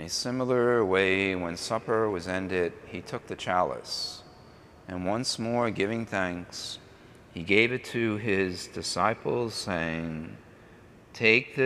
a similar way, when supper was ended, he took the chalice, and once more giving thanks, he gave it to his disciples, saying, "Take this